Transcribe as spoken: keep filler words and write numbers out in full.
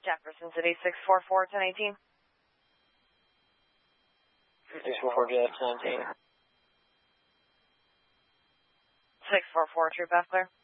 Jefferson City, six four four, ten eighteen. six four four, ten eighteen. six four four, True Path Clear.